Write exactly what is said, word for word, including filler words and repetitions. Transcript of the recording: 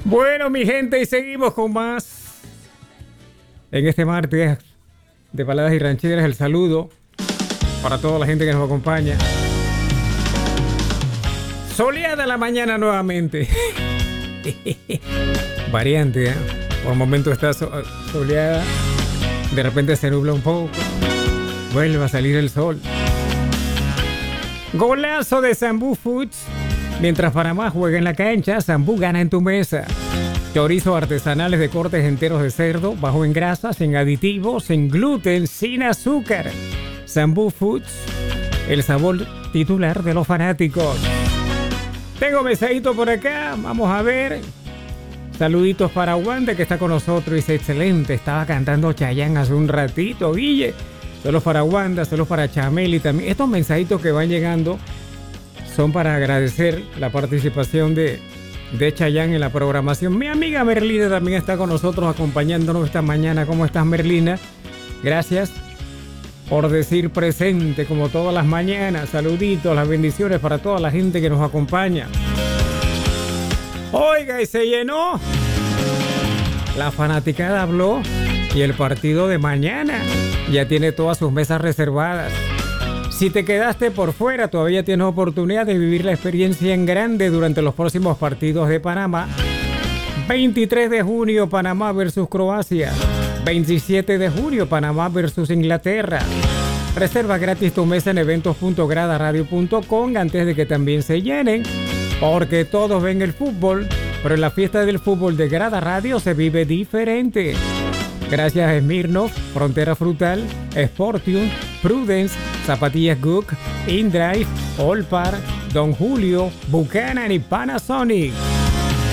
Bueno, mi gente, y seguimos con más. En este martes de Baladas y Rancheras, el saludo para toda la gente que nos acompaña. Soleada la mañana nuevamente. Variante, ¿eh? Por momentos está so- soleada. De repente se nubla un poco. Vuelve a salir el sol. Golazo de Sambú Foods. Mientras Panamá juega en la cancha, Sambú gana en tu mesa. Chorizos artesanales de cortes enteros de cerdo, bajo en grasa, sin aditivos, sin gluten, sin azúcar. Sambú Foods, el sabor titular de los fanáticos. Tengo mesadito por acá, vamos a ver. Saluditos para Wanda, que está con nosotros. Dice, excelente, estaba cantando Chayanne hace un ratito, Guille. Saludos para Wanda, saludos para Chameli también. Estos mensajitos que van llegando son para agradecer la participación de, de Chayanne en la programación. Mi amiga Merlina también está con nosotros acompañándonos esta mañana. ¿Cómo estás, Merlina? Gracias por decir presente como todas las mañanas. Saluditos, las bendiciones para toda la gente que nos acompaña. Oiga, y se llenó. La fanaticada habló y el partido de mañana ya tiene todas sus mesas reservadas. Si te quedaste por fuera, todavía tienes oportunidad de vivir la experiencia en grande durante los próximos partidos de Panamá. veintitrés de junio, Panamá versus Croacia. veintisiete de junio, Panamá versus Inglaterra. Reserva gratis tu mesa en eventos punto grada radio punto com antes de que también se llenen, porque todos ven el fútbol, pero en la fiesta del fútbol de Grada Radio se vive diferente. Gracias a Smirnoff, Frontera Frutal, Sportium, Prudence, Zapatillas Gook, InDrive, Olpar, Don Julio, Buchanan y Panasonic.